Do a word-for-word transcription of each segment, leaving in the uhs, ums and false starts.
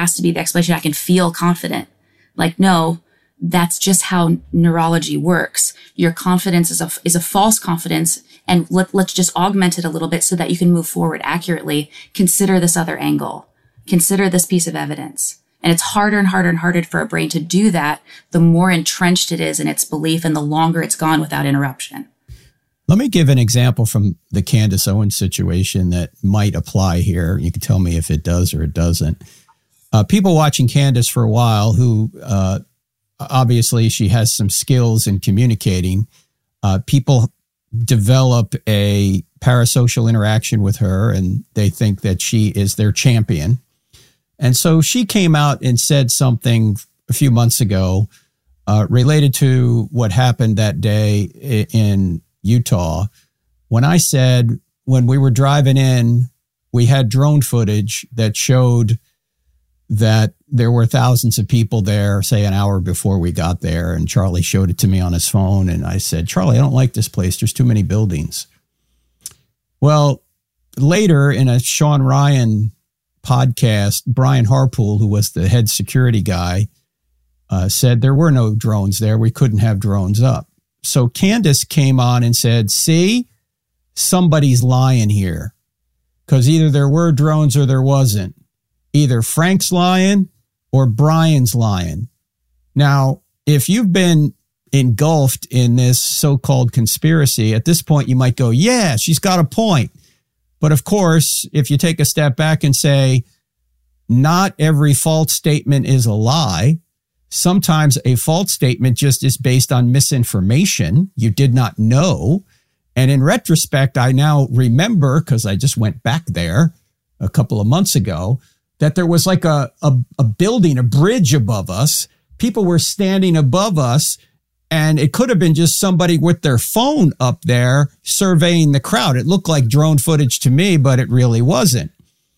has to be the explanation. I can feel confident. Like, no, that's just how neurology works. Your confidence is a, is a false confidence. And let, let's just augment it a little bit so that you can move forward accurately. Consider this other angle. Consider this piece of evidence. And it's harder and harder and harder for a brain to do that the more entrenched it is in its belief and the longer it's gone without interruption. Let me give an example from the Candace Owens situation that might apply here. You can tell me if it does or it doesn't. Uh, people watching Candace for a while who uh, obviously she has some skills in communicating. Uh, people develop a parasocial interaction with her and they think that she is their champion. And so she came out and said something a few months ago uh, related to what happened that day in Utah. When I said, when we were driving in, we had drone footage that showed that there were thousands of people there, say an hour before we got there. And Charlie showed it to me on his phone. And I said, Charlie, I don't like this place. There's too many buildings. Well, later in a Sean Ryan podcast, Brian Harpool, who was the head security guy, uh, said there were no drones there. We couldn't have drones up. So Candace came on and said, see, somebody's lying here because either there were drones or there wasn't. Either Frank's lying or Brian's lying. Now, if you've been engulfed in this so-called conspiracy, at this point, you might go, yeah, she's got a point. But of course, if you take a step back and say, not every false statement is a lie. Sometimes a false statement just is based on misinformation. You did not know. And in retrospect, I now remember, because I just went back there a couple of months ago, that there was like a, a, a building, a bridge above us. People were standing above us. And it could have been just somebody with their phone up there surveying the crowd. It looked like drone footage to me, but it really wasn't.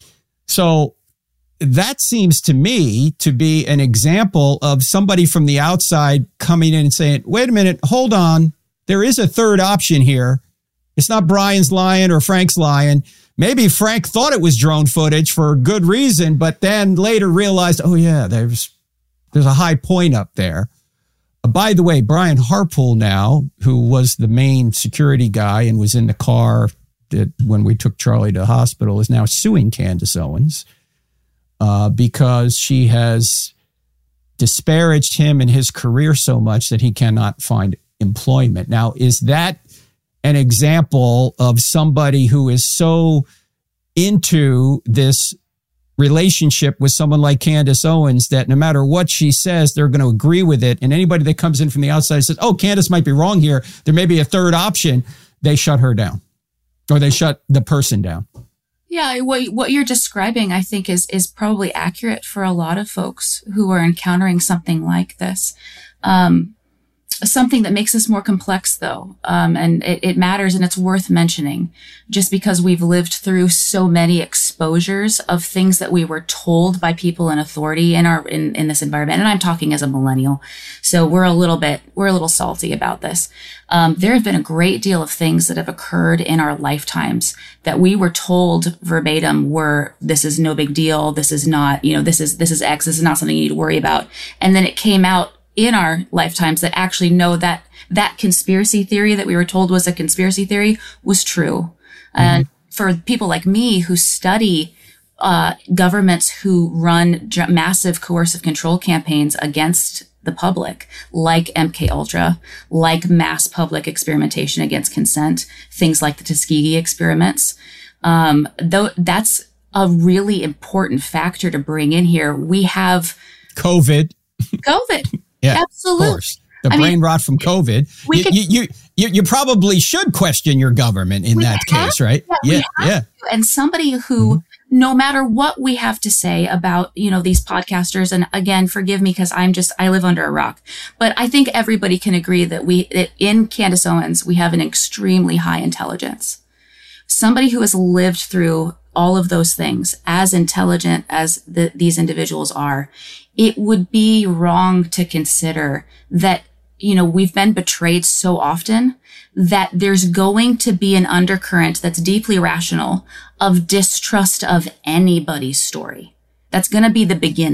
So that seems to me to be an example of somebody from the outside coming in and saying, wait a minute, hold on. There is a third option here. It's not Brian's lying or Frank's lying. Maybe Frank thought it was drone footage for a good reason, but then later realized, oh yeah, there's, there's a high point up there. By the way, Brian Harpool now, who was the main security guy and was in the car that when we took Charlie to the hospital, is now suing Candace Owens uh, because she has disparaged him and his career so much that he cannot find employment. Now, is that an example of somebody who is so into this relationship with someone like Candace Owens that no matter what she says, they're going to agree with it. And anybody that comes in from the outside says, oh, Candace might be wrong here. There may be a third option. They shut her down or they shut the person down. Yeah, what what you're describing, I think, is is probably accurate for a lot of folks who are encountering something like this. Um, something that makes this more complex, though, um, and it, it matters and it's worth mentioning just because we've lived through so many exposures of things that we were told by people in authority in our in, in this environment. And I'm talking as a millennial, so we're a little bit we're a little salty about this. Um, there have been a great deal of things that have occurred in our lifetimes that we were told verbatim were, this is no big deal. This is not, you know, this is this is X. This is not something you need to worry about. And then it came out in our lifetimes that actually know that that conspiracy theory that we were told was a conspiracy theory was true. Mm-hmm. And for people like me who study uh, governments who run j- massive coercive control campaigns against the public, like M K Ultra, like mass public experimentation against consent, things like the Tuskegee experiments, um, though that's a really important factor to bring in here. We have COVID. COVID. Yeah, absolutely. Of course. The I brain mean, rot from COVID. You, could, you, you, you, you probably should question your government in that have, case, right? Yeah. Yeah. yeah. To. And somebody who, mm-hmm. no matter what we have to say about, you know, these podcasters, and again, forgive me because I'm just, I live under a rock, but I think everybody can agree that we, that in Candace Owens, we have an extremely high intelligence. Somebody who has lived through all of those things, as intelligent as the, these individuals are, it would be wrong to consider that, you know, we've been betrayed so often that there's going to be an undercurrent that's deeply rational of distrust of anybody's story. That's going to be the beginning.